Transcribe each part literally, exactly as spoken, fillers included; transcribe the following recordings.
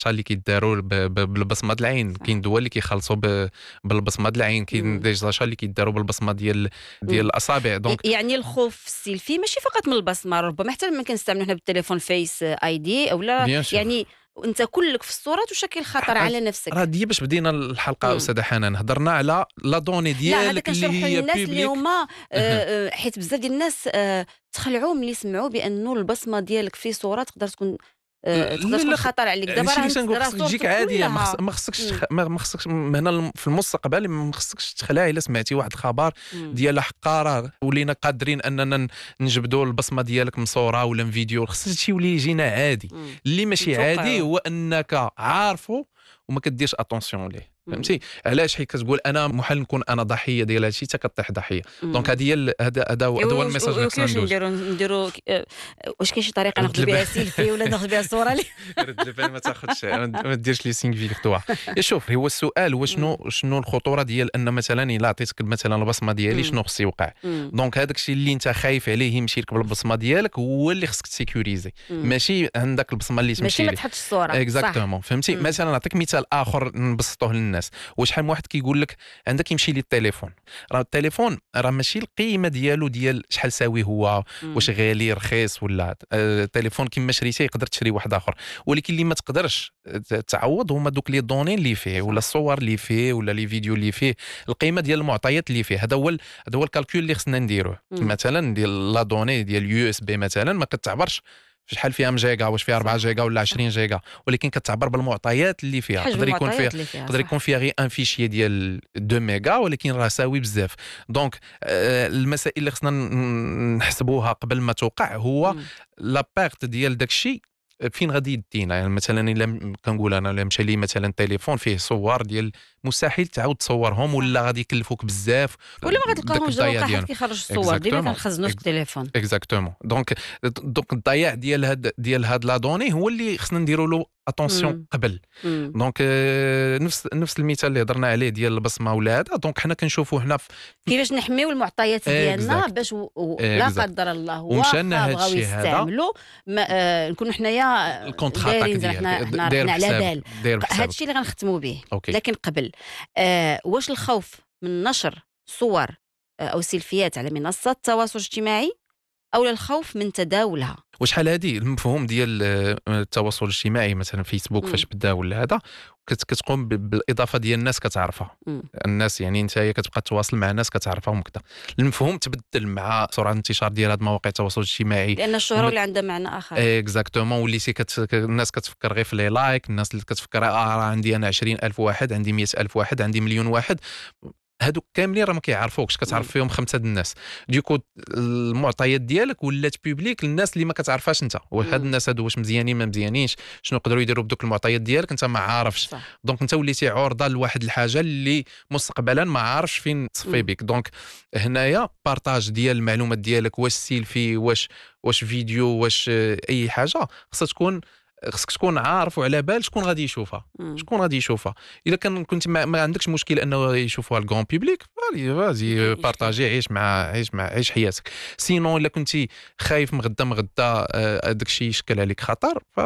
اللي كيداروا ب- ب- بالبصمه د العين. صح. كاين دول اللي كيخلصوا ب- بالبصمه د العين، كاين مم. دي زاشا اللي كيداروا بالبصمه ديال ديال مم. الاصابع. دونك يعني الخوف في السيلفي ماشي فقط من البصمه، ربما حتى لما كنستعملوا هنا بالتليفون فيس اي دي او لا، بيان سور يعني انت كلك في الصوره تشكل خطر على نفسك. راه دي باش بدينا الحلقه مم. استاذه حنان، هضرنا على لا دوني لا هذا ديالك اللي كنشرحوا هي للناس اللي بيبليك. هما آه، آه، حيت بزاف ديال الناس آه، تخلعوا ملي سمعوا بانه البصمه ديالك في صوره تقدر تكون آه، تقدر لا تكون لا خطر عليك. دابا هادشي راه اللي تنقول راه خصك تجيك صورتك عاديه، ما خص- كلها. ما خصكش مم. تخ... ما ما خصكش من هنا الم- في المستقبل ما خصكش تخلع الا سمعتي واحد الخبر مم. ديال حقاره ولينا قادرين اننا ن- نجبدوا البصمه ديالك من صوره ولا من فيديو. خص هادشي يولي يجينا عادي. مم. اللي ماشي نتوقعوا. عادي هو انك عارفه وما كديرش اتونسيون ليه. مم. فهمتي علاش؟ حيت كتقول انا محال نكون انا ضحيه ديال هادشي حتى كطيح ضحيه. مم. دونك هذه هي ال- هذا هذا هو هذا هو الميساج اللي خصنا كيفاش ندوز. نديرو نديرو آه، واش كاين شي طريقه رد ناخذ بها البال. سيلفي ولا ناخذ بها صوره لي؟ رد البال ما تاخذش، ما ديرش لي سينغ فيكتوار. يا شوف، هو السؤال هو شنو شنو الخطوره ديال ان مثلا الا عطيتك مثلا البصمه ديالي مم. شنو خص يوقع. مم. دونك هذاك الشيء اللي انت خايف عليه يمشي لك بالبصمه ديالك هو اللي خصك تسيكوريزي، مم. ماشي عندك البصمه اللي ماشي تمشي ما لك. تحطش الصوره. صح. اكزاكتومون فهمتي. مم. مثلا نعطيك مثال اخر نبسطوه للناس. وشحال من واحد كيقول لك عندك يمشي لي التليفون. راه التليفون راه ماشي القيمه ديالو ديال شحال ساوي هو، مم. واش غالي رخيص ولا آه، التليفون كيما شريتيه يقدر تشري واحد اخر، ولكن اللي ما تقدرش ت- تعوض هما دوك لي دوني اللي فيه ولا الصور اللي فيه ولا لي فيديو اللي فيه، القيمه ديال المعطيات اللي فيه. هذا هو ال- هذا هو الكالكول اللي خصنا نديروه. مم. مثلا ديال لا دوني ديال يو اس بي مثلا ما كتعبرش شحال فيها ميجا، واش فيها أربعة صح. جيجا ولا صح. عشرين جيجا، ولكن كتعبر بالمعطيات اللي فيها. حجم يقدر يكون فيها المعطيات اللي فيها. يقدر صح. يكون فيها غير ان فيشي ديال اثنين ميجا ولكن راه ساوي بزاف. دونك آه، المسائل اللي خصنا ن- نحسبوها قبل ما توقع هو مم. لا بيرت ديال داكشي فين غادي يدينا. يعني مثلا الا م- كنقول انا الا مشى لي مثلا تليفون فيه صور ديال مستحيل تعاود تصورهم ولا غادي يكلفوك بزاف ولا ما داك غتلقاهمش. الضياع دابا حد ديالهم. كيخرج الصور ديما Exactement. كنخزنوه في Ex- التليفون. اكزاكتومون. دونك دونك الضياع ديال هاد ديال هاد لا دوني هو اللي خصنا نديروا له اتونسيون مم. قبل. مم. دونك آه، نفس نفس المثال اللي هضرنا عليه ديال البصمه ولا هذا. دونك حنا كنشوفوا هنا في كيفاش نحميو المعطيات ديالنا Exact. باش و... و... لا Exact. قدر الله ومشانا واخا هاد بغاو الشيء هذا يستعملوا ما... آه... نكونوا حنايا الكونتر اتاك دايرين زعما حنا ديالك حنا داير حنا على بحسابك بال. داير هذا بحسابك. الشيء اللي غنختموا به. اوكي. لكن قبل آه... واش الخوف من نشر صور آه... او سيلفيات على منصات التواصل الاجتماعي او الخوف من تداولها؟ وشحال هذه المفهوم ديال آه، التواصل الاجتماعي مثلا فيسبوك مم. فاش بدا ولا هذا كت- كتقوم ب- بالاضافه ديال الناس كتعرفها. مم. الناس يعني انت كتبقى تواصل مع ناس كتعرفهم وكذا. المفهوم تبدل مع سرعه الانتشار ديال هاد مواقع التواصل الاجتماعي. لان الشهره ومن- ولا عندها معنى اخر. اكزاكتومون. وليتي كت... الناس كتفكر غير في لي لايك، الناس اللي كتفكر اه راه عندي انا عشرين ألف واحد، عندي مئة ألف واحد، عندي مليون واحد. هادوك كاملين راه ما كيعرفوكش، كتعرف مم. فيهم خمسه د الناس. ديكو المعطيات ديالك ولات بوبليك للناس اللي ما كتعرفهاش انت. وهاد مم. الناس هادو واش مزيانين ما مزيانينش، شنو يقدروا يديروا بدوك المعطيات ديالك انت ما عارفش. صح. دونك انت وليتي عرضه لواحد الحاجه اللي مستقبلا ما عارفش فين تصفي مم. بك. دونك هنايا بارطاج ديال المعلومات ديالك، واش سيلفي واش واش فيديو واش آه، اي حاجه، خصها تكون خصك تكون عارف وعلى بال شكون غادي يشوفها. مم. شكون غادي يشوفها. الا كان كنت ما, ما عندكش مشكل انه يشوفوها الكرون بيبليك، فالي فازي كاين بارطاجي، عيش مع عيش مع عيش حياتك. سينون الا كنتي خايف مغدا مغدا آه، داك الشيء يشكل عليك خطر، ف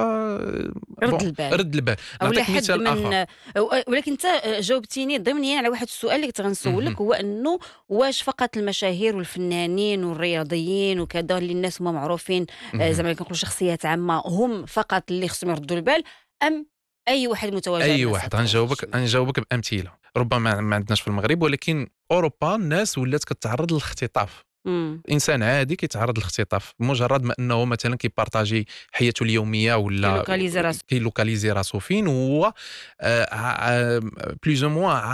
رد بون، البال. رد البال. او لا نعطيك حد مثال اخر. من ولكن انت جاوبتيني ضمنيا على واحد السؤال اللي كنت غنسولك، مهم. هو انه واش فقط المشاهير والفنانين والرياضيين وكذا اللي الناس هما معروفين آه، مهم. زعما كنقولوا شخصيات عامه هم فقط اللي خصهم يردوا البال، ام اي واحد متواجد على اي منصات واحد. التواصل غنجاوبك الاجتماعي؟ غنجاوبك بامثله. ربما ما عندناش في المغرب، ولكن اوروبا الناس ولات كتعرض للاختطاف. مم. انسان عادي كيتعرض للاختطاف مجرد ما انه مثلا كيبارطاجي حياته اليوميه ولا كيلوكاليزي راسو. كيلوكاليزي راسو فين هو بلوز او موان